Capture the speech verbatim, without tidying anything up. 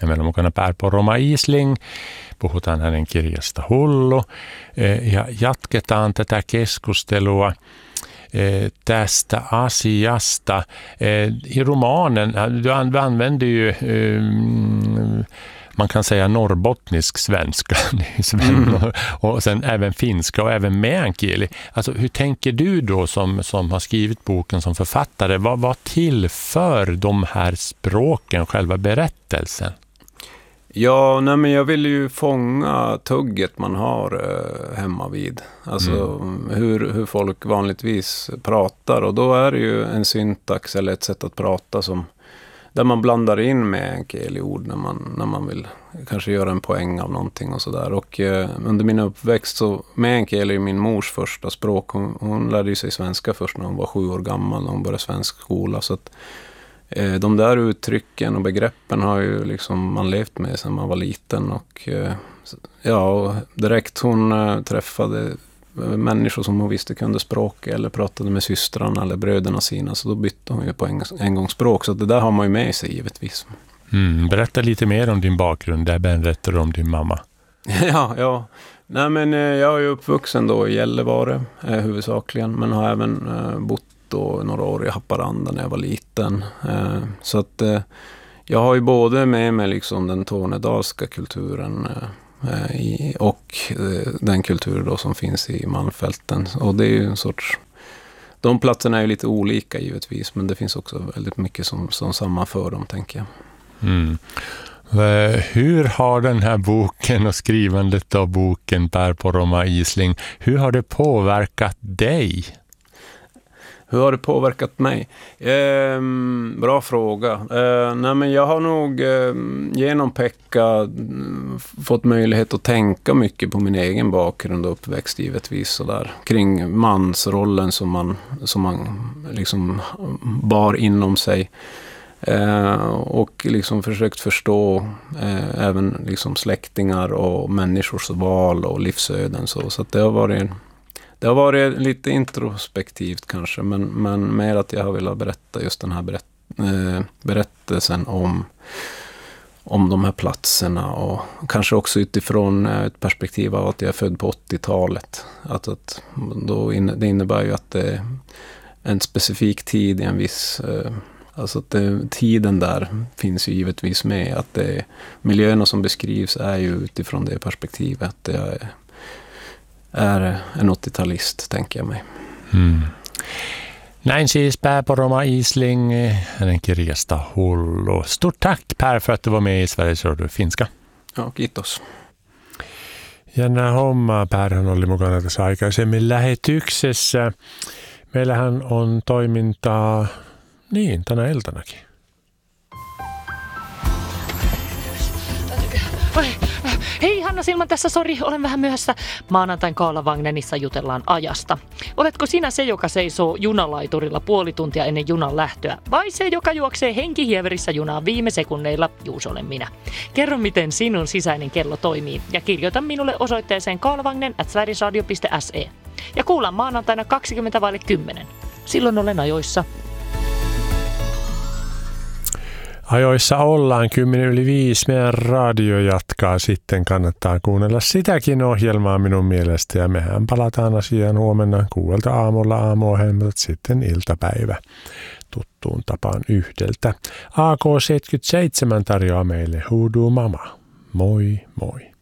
Ja meillä on mukana Pär Poromaa Isling. Puhutaan hänen kirjasta Hullu ja jatketaan tätä keskustelua tästä asiasta. I romanen, du använder ju man kan säga norrbottnisk svenska mm. och sen även finska och även meänkieli. Alltså hur tänker du då som, som har skrivit boken som författare? Vad, vad tillför de här språken själva berättelsen? Ja, nej, men jag vill ju fånga tugget man har eh, hemma vid. Alltså mm. hur, hur folk vanligtvis pratar. Och då är det ju en syntax eller ett sätt att prata som där man blandar in med meänkieli-ord när man, när man vill kanske göra en poäng av någonting och sådär. Och eh, under min uppväxt så meänkieli är min mors första språk. Hon, hon lärde sig svenska först när hon var sju år gammal när hon började svensk skola. Så att eh, de där uttrycken och begreppen har ju liksom man levt med sedan man var liten. Och eh, ja, och direkt hon eh, träffade människor som hon visste kunde språk eller pratade med systrarna eller bröderna sina, så då bytte hon ju på en, en gång språk, så det där har man ju med sig givetvis. Mm, berätta lite mer om din bakgrund, där berättar du om din mamma. ja, ja. Nej, men jag är ju uppvuxen då i Gällivare eh, huvudsakligen, men har även eh, bott då några år i Haparanda när jag var liten. Eh, så att eh, jag har ju både med mig liksom den tornedalska kulturen eh, I, och eh, den kultur då som finns i Malmfälten. Och det är ju en sorts... De platserna är ju lite olika givetvis, men det finns också väldigt mycket som, som sammanför dem, tänker jag. Mm. Hur har den här boken och skrivandet av boken Pär Poromaa Isling, hur har det påverkat dig? Hur har det påverkat mig? Eh, bra fråga. Eh, nej, men jag har nog eh, genom Pekka fått möjlighet att tänka mycket på min egen bakgrund och uppväxt givetvis sådär. Kring mansrollen som man, som man liksom bar inom sig. Eh, och liksom försökt förstå eh, även liksom släktingar och människors val och livsöden. Så, så att det har varit en Det har varit lite introspektivt kanske, men, men mer att jag har velat berätta just den här berätt, eh, berättelsen om, om de här platserna, och kanske också utifrån ett perspektiv av att jag är född på åttiotalet. Att, att då in, det innebär ju att det är en specifik tid i en viss... Eh, alltså att det, tiden där finns ju givetvis med. Att det, miljöerna som beskrivs är ju utifrån det perspektivet att det är... är en åttiotalist, tänker jag mig. Mm. Näin siis Pär Poromaa Isling, hänen kirjasta Hullu. Stort tack Pär för att du var med i Sveriges Radio Finska. Ja, kiitos. Jännä homma. Pärhän oli mukana tässä aikaisemmin lähetyksessä. Meillähän on toimintaa niin tänä iltanakin. Hei Hanna Silman tässä, sori, olen vähän myöhässä. Maanantain Kaalawagnenissa jutellaan ajasta. Oletko sinä se, joka seisoo junalaiturilla puoli tuntia ennen junan lähtöä, vai se, joka juoksee henkihieverissä junaa viime sekunneilla? Juus, olen minä. Kerro, miten sinun sisäinen kello toimii, ja kirjoita minulle osoitteeseen kalavagnen at sverigesradio piste se. Ja kuullaan maanantaina kaksikymmentä vaille kymmenen. Silloin olen ajoissa. Ajoissa ollaan kymmenen yli viisi. Meidän radio jatkaa sitten. Kannattaa kuunnella sitäkin ohjelmaa minun mielestä. Ja mehän palataan asiaan huomenna kuuelta aamulla aamuohjelmat sitten iltapäivä tuttuun tapaan yhdeltä. A K seitsemänkymmentäseitsemän tarjoaa meille Hoodoo Mama. Moi moi.